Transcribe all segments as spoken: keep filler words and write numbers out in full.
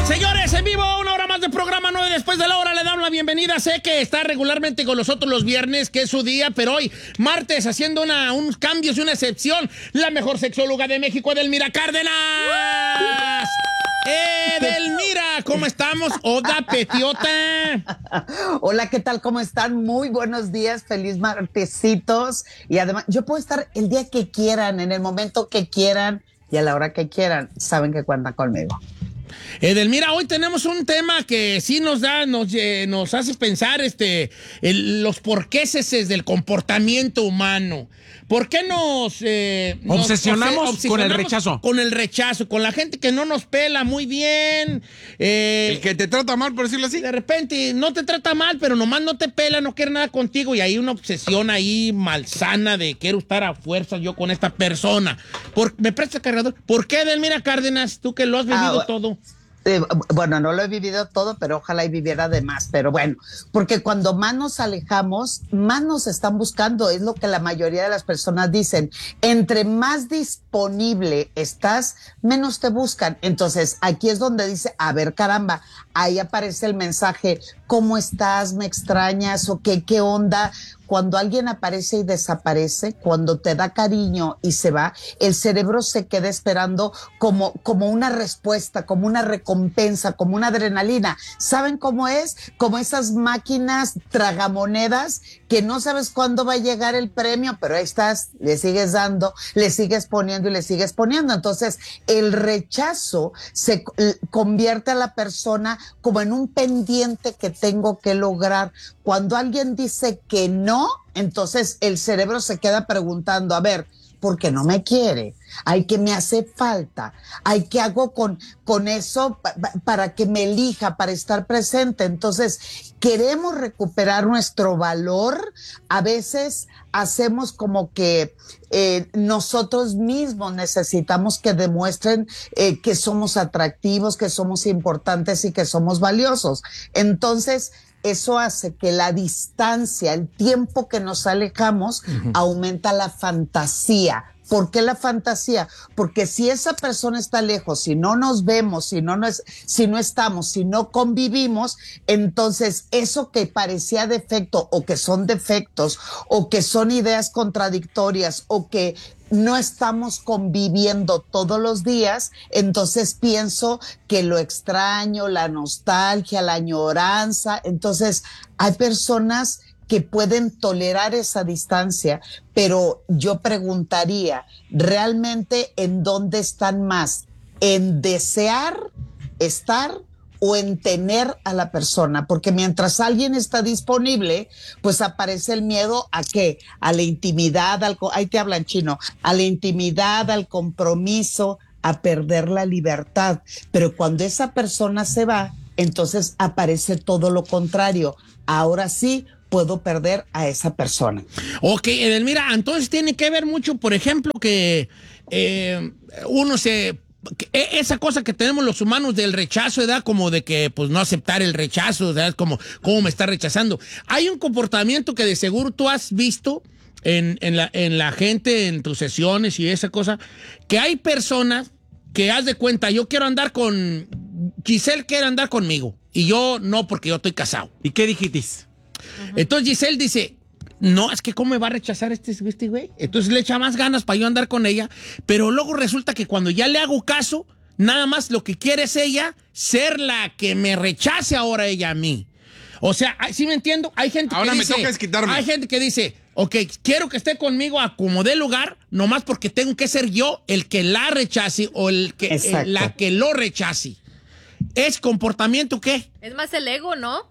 Señores, en vivo, una hora más de programa, nueve después de la hora, le damos la bienvenida. Sé que está regularmente con nosotros los viernes, que es su día, pero hoy, martes, haciendo una, unos cambios y una excepción, la mejor sexóloga de México, Edelmira Cárdenas. Edelmira, ¿cómo estamos? Oda Petiota. Hola, ¿qué tal? ¿Cómo están? Muy buenos días, feliz martesitos. Y además, yo puedo estar el día que quieran, en el momento que quieran y a la hora que quieran. Saben que cuentan conmigo. Edelmira, hoy tenemos un tema que sí nos da, nos, eh, nos hace pensar este, el, los porquéses del comportamiento humano. ¿Por qué nos, eh, nos obsesionamos, obsesionamos con el rechazo? Con el rechazo, con la gente que no nos pela muy bien. Eh, el que te trata mal, por decirlo así. De repente no te trata mal, pero nomás no te pela, no quiere nada contigo y hay una obsesión ahí malsana de quiero estar a fuerza yo con esta persona. Por, ¿Me presta el cargador? ¿Por qué, Edelmira Cárdenas, tú que lo has vivido ah, todo? Eh, bueno, no lo he vivido todo, pero ojalá y viviera de más. Pero bueno, porque cuando más nos alejamos, más nos están buscando. Es lo que la mayoría de las personas dicen. Entre más disponible estás, menos te buscan. Entonces, aquí es donde dice, a ver, caramba, ahí aparece el mensaje, ¿cómo estás? ¿Me extrañas? ¿O qué, qué onda? Cuando alguien aparece y desaparece, cuando te da cariño y se va, el cerebro se queda esperando como, como una respuesta, como una recompensa, como una adrenalina. ¿Saben cómo es? Como esas máquinas tragamonedas que no sabes cuándo va a llegar el premio, pero ahí estás, le sigues dando, le sigues poniendo y le sigues poniendo. Entonces, el rechazo se convierte a la persona como en un pendiente que tengo que lograr. Cuando alguien dice que no, entonces el cerebro se queda preguntando, a ver, ¿por qué no me quiere? Ay, ¿qué me hace falta? Ay, ¿qué hago con, con eso pa, pa, para que me elija, para estar presente? Entonces, queremos recuperar nuestro valor. A veces hacemos como que eh, nosotros mismos necesitamos que demuestren eh, que somos atractivos, que somos importantes y que somos valiosos. Entonces, eso hace que la distancia, el tiempo que nos alejamos, uh-huh. aumenta la fantasía. ¿Por qué la fantasía? Porque si esa persona está lejos, si no nos vemos, si no, nos, si no estamos, si no convivimos, entonces eso que parecía defecto o que son defectos o que son ideas contradictorias o que no estamos conviviendo todos los días, entonces pienso que lo extraño, la nostalgia, la añoranza. Entonces hay personas que pueden tolerar esa distancia, pero yo preguntaría, ¿realmente en dónde están más? ¿En desear estar o en tener a la persona? Porque mientras alguien está disponible, pues aparece el miedo a qué, a la intimidad, al, ahí te hablan chino, a la intimidad, al compromiso, a perder la libertad. Pero cuando esa persona se va, entonces aparece todo lo contrario. Ahora sí puedo perder a esa persona. Ok, Edelmira, entonces tiene que ver mucho, por ejemplo, que eh, uno se... esa cosa que tenemos los humanos del rechazo, ¿verdad? Como de que, pues, no aceptar el rechazo, ¿verdad? Como, ¿cómo me está rechazando? Hay un comportamiento que de seguro tú has visto en, en, la, en la gente, en tus sesiones y esa cosa, que hay personas que, haz de cuenta, yo quiero andar con... Giselle quiere andar conmigo y yo no, porque yo estoy casado. ¿Y qué dijiste? Uh-huh. Entonces Giselle dice... No, es que ¿cómo me va a rechazar este, este güey? Entonces le echa más ganas para yo andar con ella, pero luego resulta que cuando ya le hago caso, nada más lo que quiere es ella ser la que me rechace ahora ella a mí. O sea, ¿sí me entiendo? Hay gente ahora que me dice... toca desquitarme. Hay gente que dice, ok, quiero que esté conmigo a como dé lugar, nomás porque tengo que ser yo el que la rechace o el que el, la que lo rechace. ¿Es comportamiento qué? Es más el ego, ¿no?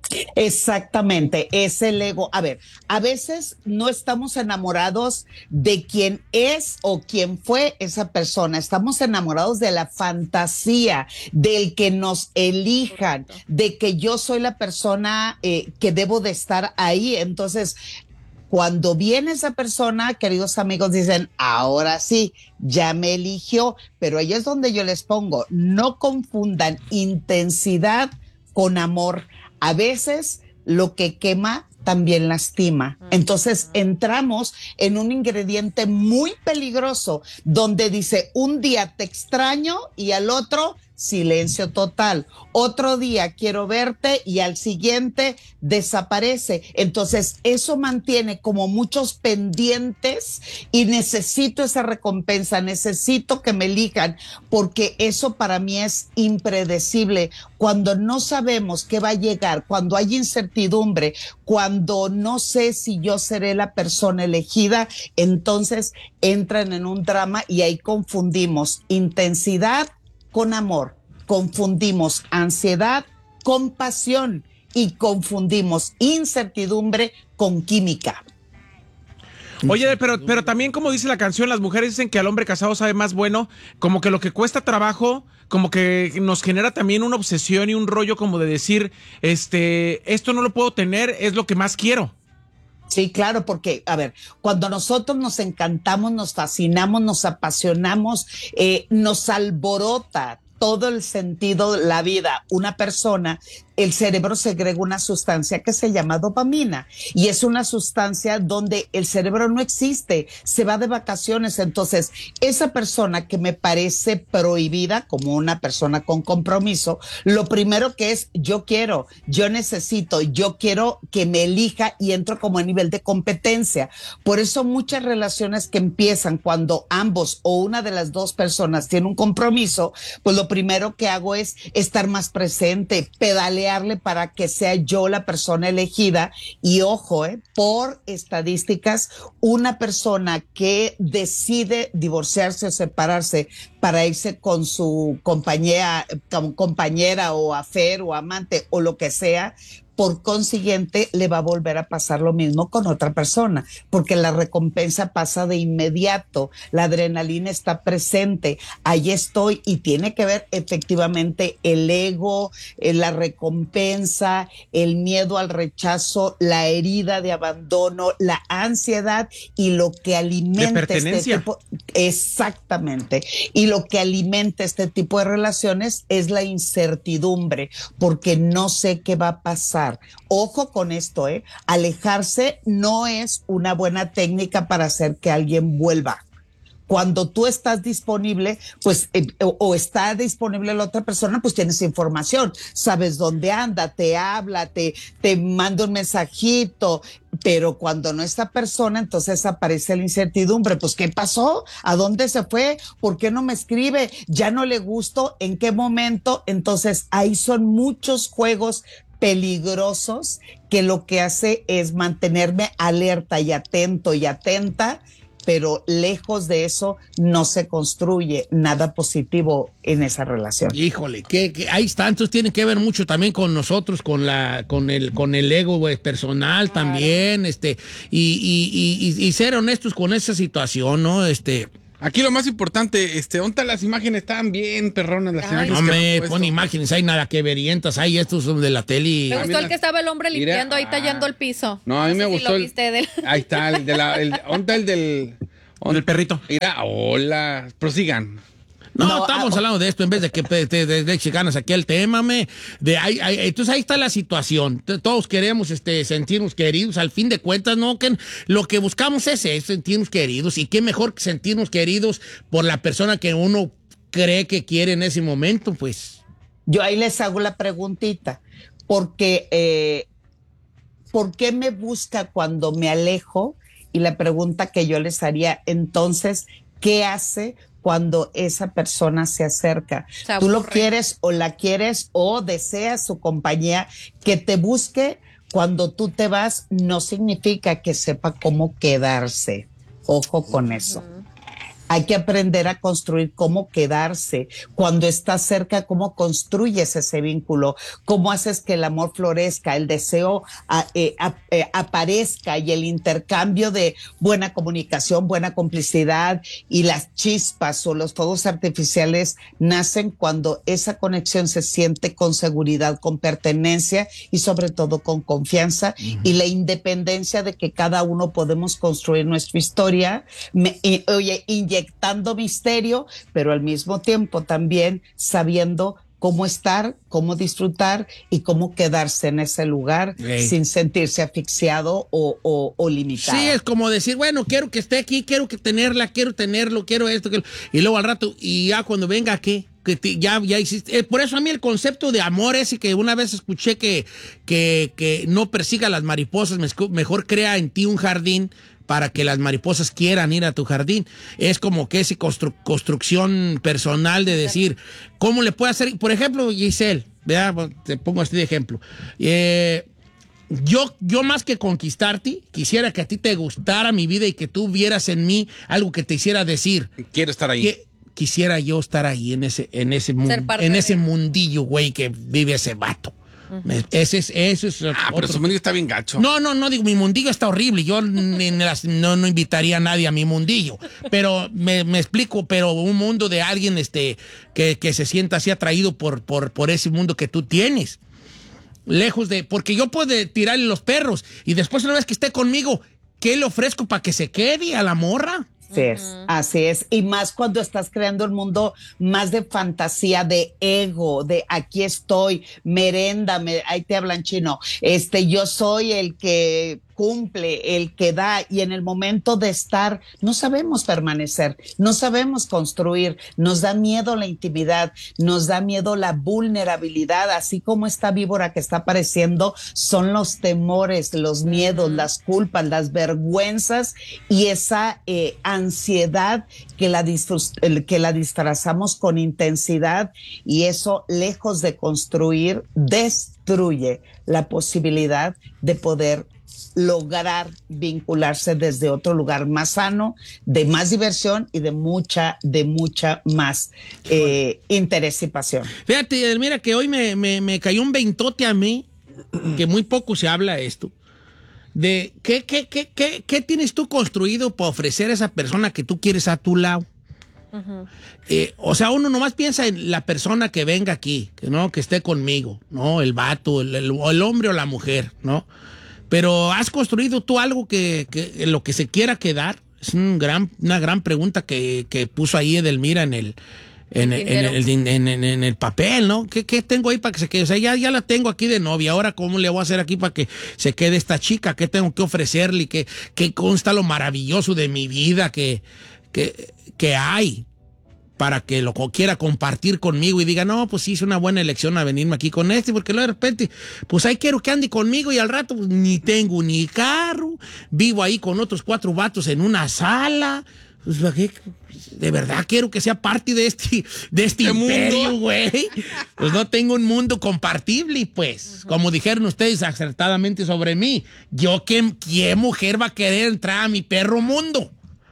Exactamente, es el ego. A ver, a veces no estamos enamorados de quién es o quién fue esa persona. Estamos enamorados de la fantasía, del que nos elijan, de que yo soy la persona eh, que debo de estar ahí. Entonces, cuando viene esa persona, queridos amigos, dicen, ahora sí, ya me eligió. Pero ahí es donde yo les pongo, no confundan intensidad con amor. A veces lo que quema también lastima. Entonces entramos en un ingrediente muy peligroso donde dice un día te extraño y al otro silencio total. Otro día quiero verte y al siguiente desaparece. Entonces eso mantiene como muchos pendientes y necesito esa recompensa, necesito que me elijan, porque eso para mí es impredecible. Cuando no sabemos qué va a llegar, cuando hay incertidumbre, cuando no sé si yo seré la persona elegida, entonces entran en un drama y ahí confundimos intensidad con amor, confundimos ansiedad con pasión y confundimos incertidumbre con química. Oye, pero, pero también como dice la canción, las mujeres dicen que al hombre casado sabe más bueno, como que lo que cuesta trabajo, como que nos genera también una obsesión y un rollo como de decir, este, esto no lo puedo tener, es lo que más quiero. Sí, claro, porque, a ver, cuando nosotros nos encantamos, nos fascinamos, nos apasionamos, eh, nos alborota todo el sentido, la vida, una persona, el cerebro segrega una sustancia que se llama dopamina y es una sustancia donde el cerebro no existe, se va de vacaciones. Entonces, esa persona que me parece prohibida como una persona con compromiso, lo primero que es yo quiero, yo necesito, yo quiero que me elija y entro como a nivel de competencia. Por eso muchas relaciones que empiezan cuando ambos o una de las dos personas tiene un compromiso, pues lo primero que hago es estar más presente, pedalear para que sea yo la persona elegida. Y ojo, eh, por estadísticas, una persona que decide divorciarse o separarse para irse con su compañera, compañera o afer o amante o lo que sea, por consiguiente le va a volver a pasar lo mismo con otra persona, porque la recompensa pasa de inmediato, la adrenalina está presente, ahí estoy, y tiene que ver efectivamente el ego, eh, la recompensa, el miedo al rechazo, la herida de abandono, la ansiedad y lo que alimenta este tipo, exactamente, y lo que alimenta este tipo de relaciones es la incertidumbre, porque no sé qué va a pasar. Ojo con esto, ¿eh? Alejarse no es una buena técnica para hacer que alguien vuelva. Cuando tú estás disponible, pues, eh, o, o está disponible la otra persona, pues tienes información, sabes dónde anda, te habla, te, te manda un mensajito, pero cuando no está persona, entonces aparece la incertidumbre. Pues, ¿qué pasó? ¿A dónde se fue? ¿Por qué no me escribe? ¿Ya no le gustó? ¿En qué momento? Entonces, ahí son muchos juegos peligrosos que lo que hace es mantenerme alerta y atento y atenta, pero lejos de eso no se construye nada positivo en esa relación. Híjole, que, que ahí está, entonces tiene que ver mucho también con nosotros, con la, con el, con el ego güey, personal claro. también, este, y, y, y, y ser honestos con esa situación, ¿no? Este. Aquí lo más importante, este, ¿dónde las imágenes están bien perronas? Las imágenes no me pon imágenes, hay nada que verientas, hay estos de la tele. Me gustó el que estaba el hombre limpiando Mira, ahí tallando el piso. No, a mí no me gustó. Si el, lo viste del... Ahí está, el de la, el, ¿dónde está el del, ¿dónde el perrito? Mira, hola, prosigan. No, no, estamos ah, hablando de esto en vez de que de, de, de, de chicanas aquí el tema, me, de ahí, ahí, entonces ahí está la situación. Todos queremos este, sentirnos queridos, al fin de cuentas, no, que lo que buscamos es eso, sentirnos queridos, y qué mejor que sentirnos queridos por la persona que uno cree que quiere en ese momento, pues. Yo ahí les hago la preguntita, porque eh, ¿por qué me busca cuando me alejo? Y la pregunta que yo les haría, entonces, ¿qué hace cuando esa persona se acerca? Tú lo quieres o la quieres o deseas su compañía, que te busque cuando tú te vas no significa que sepa cómo quedarse. Ojo con eso. Hay que aprender a construir cómo quedarse. Cuando estás cerca, cómo construyes ese vínculo, cómo haces que el amor florezca, el deseo a, eh, a, eh, aparezca y el intercambio de buena comunicación, buena complicidad y las chispas o los fuegos artificiales nacen cuando esa conexión se siente con seguridad, con pertenencia y sobre todo con confianza uh-huh. y la independencia de que cada uno podemos construir nuestra historia. Me, y, oye, inyectar inyectando misterio, pero al mismo tiempo también sabiendo cómo estar, cómo disfrutar y cómo quedarse en ese lugar hey. sin sentirse asfixiado o, o, o limitado. Sí, es como decir, bueno, quiero que esté aquí, quiero que tenerla, quiero tenerlo, quiero esto, quiero... y luego al rato, y ya cuando venga, ¿qué? que te- ya, ya hiciste. Eh, por eso a mí el concepto de amor ese que una vez escuché que, que, que no persiga las mariposas, mejor crea en ti un jardín para que las mariposas quieran ir a tu jardín. Es como que esa constru- construcción personal de decir, ¿cómo le puedo hacer? Por ejemplo, Giselle, ¿verdad? Te pongo este de ejemplo. Eh, yo, yo más que conquistarte, quisiera que a ti te gustara mi vida y que tú vieras en mí algo que te hiciera decir. Quiero estar ahí. Que, quisiera yo estar ahí en ese, en ese, mu- Ser parte en de ese él. mundillo, güey, que vive ese vato. Me- Ese es, eso es Ah, pero otro- su mundillo está bien gacho. No, no, no, digo, mi mundillo está horrible. Yo ni- ni las- no, no invitaría a nadie a mi mundillo. Pero me, me explico, pero un mundo de alguien este, que, que se sienta así atraído por, por, por ese mundo que tú tienes. Lejos de. Porque yo puedo tirarle los perros y después, una vez que esté conmigo, ¿qué le ofrezco para que se quede a la morra? Así es, así es. Y más cuando estás creando el mundo más de fantasía, de ego, de aquí estoy, meréndame, ahí te hablan chino. Este, yo soy el que cumple, el que da, y en el momento de estar no sabemos permanecer, no sabemos construir, nos da miedo la intimidad, nos da miedo la vulnerabilidad, así como esta víbora que está apareciendo, son los temores, los miedos, las culpas, las vergüenzas y esa eh, ansiedad que la, disfruz- el- que la disfrazamos con intensidad, y eso, lejos de construir, destruye la posibilidad de poder lograr vincularse desde otro lugar más sano, de más diversión y de mucha, de mucha más eh, interés y pasión. Fíjate, mira que hoy me, me, me cayó un veintote a mí, que muy poco se habla de esto, de qué, qué, qué, qué, qué tienes tú construido para ofrecer a esa persona que tú quieres a tu lado. Uh-huh. Eh, o sea, uno nomás piensa en la persona que venga aquí, que no, que esté conmigo, ¿no? El vato, el, el, el hombre o la mujer, ¿no? Pero ¿has construido tú algo que, que en lo que se quiera quedar? Es un gran, una gran pregunta que, que puso ahí Edelmira en el, en, el, en, el, en, en, en el papel, ¿no? ¿Qué, ¿Qué tengo ahí para que se quede? O sea, ya, ya la tengo aquí de novia. Ahora, ¿cómo le voy a hacer aquí para que se quede esta chica? ¿Qué tengo que ofrecerle? ¿Qué, qué consta lo maravilloso de mi vida que, que, que hay? Para que lo quiera compartir conmigo y diga, no, pues sí, hice una buena elección a venirme aquí con este, porque luego de repente, pues ahí quiero que ande conmigo y al rato pues, ni tengo ni carro, vivo ahí con otros cuatro vatos en una sala. Pues, de verdad quiero que sea parte de este, de este imperio, güey. Pues no tengo un mundo compartible, pues. Uh-huh. Como dijeron ustedes acertadamente sobre mí, yo, ¿qué, qué mujer va a querer entrar a mi perro mundo?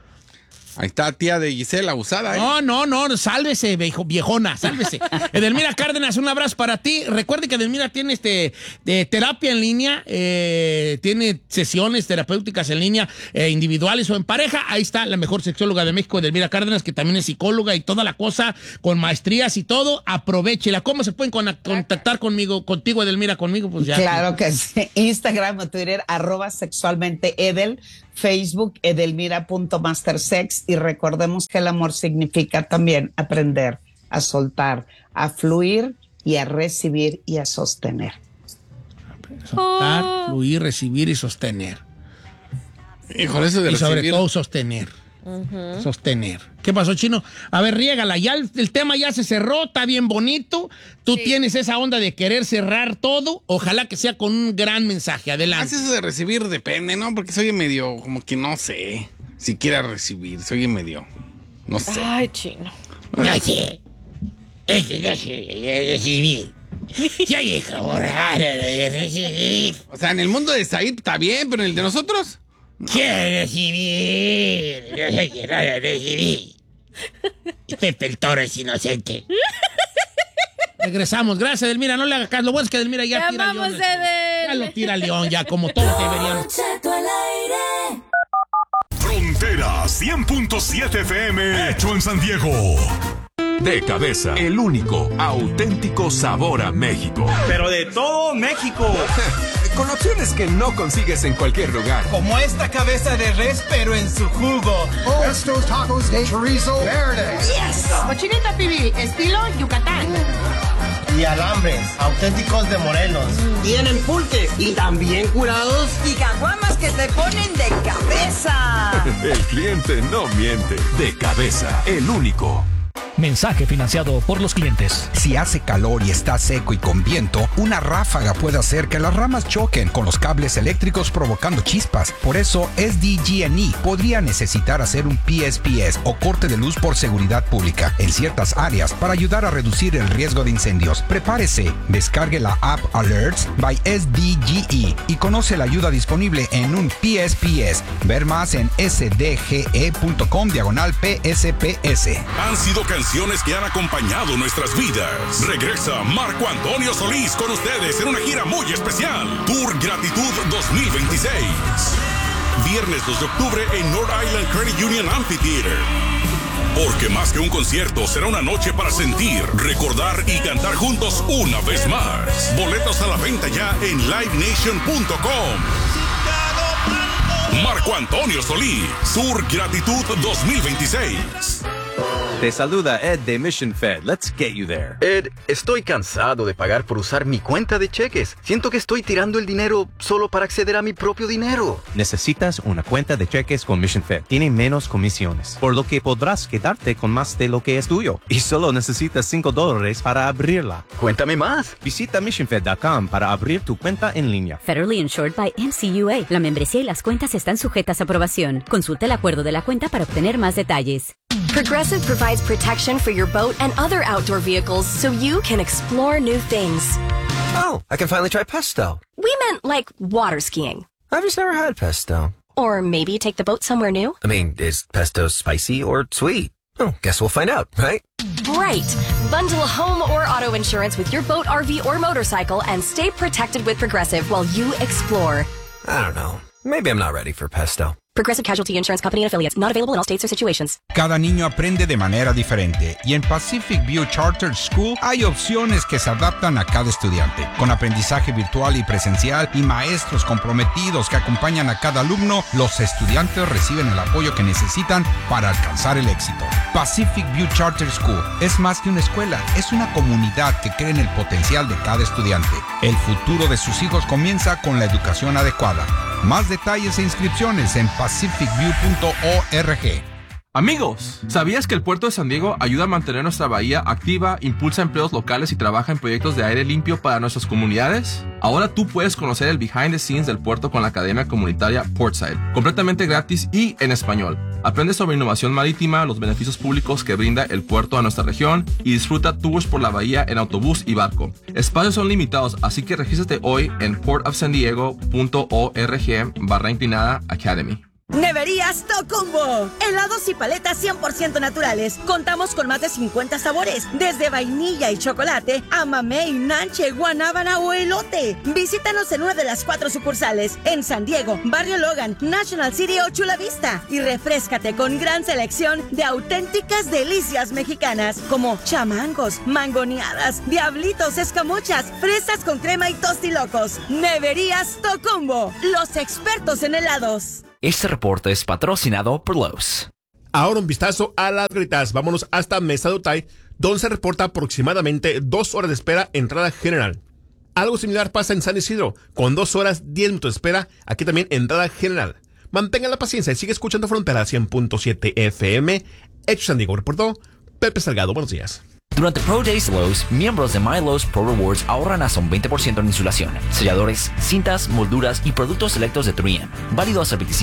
Ahí está tía de Gisela, abusada, ¿eh? No, no, no, sálvese, viejo, viejona, sálvese. Edelmira Cárdenas, un abrazo para ti. Recuerde que Edelmira tiene este, de terapia en línea, eh, tiene sesiones terapéuticas en línea, eh, individuales o en pareja. Ahí está la mejor sexóloga de México, Edelmira Cárdenas, que también es psicóloga y toda la cosa, con maestrías y todo. Aprovechela. ¿Cómo se pueden con, contactar conmigo, contigo, Edelmira, conmigo? Pues ya. Claro que sí. Instagram o Twitter, arroba sexualmente Edel. Facebook, edelmira punto mastersex, y recordemos que el amor significa también aprender a soltar, a fluir y a recibir y a sostener. Soltar, oh. fluir, recibir y sostener. Híjole, eso de y sobre recibir. todo sostener. Uh-huh. Sostener. ¿Qué pasó, Chino? A ver, riégala. Ya el, el tema ya se cerró, está bien bonito. Tú sí. tienes esa onda de querer cerrar todo. Ojalá que sea con un gran mensaje. Adelante. Eso de recibir depende, ¿no? Porque soy medio, como que no sé si quiera recibir. Soy medio, no sé. Ay, Chino. No sé. Recibir. O sea, en el mundo de Said está bien, pero en el de nosotros... Quiero recibir, no sé qué raro recibir. Pepe el Toro es inocente. Regresamos, gracias, Edelmira, no le hagas caso. Lo bueno es que Edelmira ya te tira amamos, León. Edel. Ya lo tira León, ya como todos deberían. Frontera cien punto siete F M, hecho en San Diego. De Cabeza, el único auténtico sabor a México. Pero de todo México. Con opciones que no consigues en cualquier lugar. Como esta cabeza de res, pero en su jugo. Oh, estos tacos de chorizo verde. Yes. Cochinita pibil, estilo Yucatán. Y alambres, auténticos de Morelos. Tienen pulques y también curados. Y caguamas que te ponen de cabeza. El cliente no miente. De Cabeza, el único. Mensaje financiado por los clientes. Si hace calor y está seco y con viento, una ráfaga puede hacer que las ramas choquen con los cables eléctricos provocando chispas. Por eso, S D G and E podría necesitar hacer un P S P S o corte de luz por seguridad pública en ciertas áreas para ayudar a reducir el riesgo de incendios. Prepárese, descargue la app Alerts by S D G E y conoce la ayuda disponible en un P S P S. Ver más en sdge.com diagonal P S P S. Han sido canciones que han acompañado nuestras vidas. Regresa Marco Antonio Solís con ustedes en una gira muy especial. Tour Gratitud dos mil veintiséis. Viernes dos de octubre en North Island Credit Union Amphitheater. Porque más que un concierto, será una noche para sentir, recordar y cantar juntos una vez más. Boletos a la venta ya en live nation punto com. Marco Antonio Solís, Tour Gratitud dos mil veintiséis. Te saluda Ed de Mission Fed. Let's get you there. Ed, estoy cansado de pagar por usar mi cuenta de cheques. Siento que estoy tirando el dinero solo para acceder a mi propio dinero. Necesitas una cuenta de cheques con Mission Fed. Tiene menos comisiones, por lo que podrás quedarte con más de lo que es tuyo. Y solo necesitas cinco dólares para abrirla. Cuéntame más. Visita mission fed punto com para abrir tu cuenta en línea. Federally insured by M C U A. La membresía y las cuentas están sujetas a aprobación. Consulta el acuerdo de la cuenta para obtener más detalles. Progressive provides protection for your boat and other outdoor vehicles so you can explore new things. Oh, I can finally try pesto. We meant like water skiing. I've just never had pesto. Or maybe take the boat somewhere new. I mean, is pesto spicy or sweet? Oh, guess we'll find out, right? Right. Bundle home or auto insurance with your boat, R V, or motorcycle and stay protected with Progressive while you explore. I don't know. Maybe I'm not ready for pesto. Progressive Casualty Insurance Company and Affiliates. Not available in all states or situations. Cada niño aprende de manera diferente y en Pacific View Charter School hay opciones que se adaptan a cada estudiante. Con aprendizaje virtual y presencial y maestros comprometidos que acompañan a cada alumno, los estudiantes reciben el apoyo que necesitan para alcanzar el éxito. Pacific View Charter School es más que una escuela, es una comunidad que cree en el potencial de cada estudiante. El futuro de sus hijos comienza con la educación adecuada. Más detalles e inscripciones en pacific view punto org. Amigos, ¿sabías que el puerto de San Diego ayuda a mantener nuestra bahía activa, impulsa empleos locales y trabaja en proyectos de aire limpio para nuestras comunidades? Ahora tú puedes conocer el behind the scenes del puerto con la Academia Comunitaria Portside, completamente gratis y en español. Aprende sobre innovación marítima, los beneficios públicos que brinda el puerto a nuestra región y disfruta tours por la bahía en autobús y barco. Espacios son limitados, así que regístrate hoy en port of san diego punto org barra inclinada Academy. Neverías Tocumbo. Helados y paletas cien por ciento naturales. Contamos con más de cincuenta sabores, desde vainilla y chocolate a mamey, nanche, guanábana o elote. Visítanos en una de las cuatro sucursales, en San Diego, Barrio Logan, National City o Chula Vista. Y refréscate con gran selección de auténticas delicias mexicanas, como chamangos, mangoneadas, diablitos, escamochas, fresas con crema y tostilocos. Neverías Tocumbo, los expertos en helados. Este reporte es patrocinado por Lowe's. Ahora un vistazo a las grietas. Vámonos hasta Mesa de Otay, donde se reporta aproximadamente dos horas de espera entrada general. Algo similar pasa en San Isidro, con dos horas diez minutos de espera, aquí también entrada general. Mantenga la paciencia y sigue escuchando Frontera cien punto siete F M. Hecho San Diego, reportó Pepe Salgado. Buenos días. Durante Pro Days Lowe's, miembros de My Lowe's Pro Rewards ahorran hasta un veinte por ciento en insulación, selladores, cintas, molduras y productos selectos de tres M. Válido hasta el veinticinco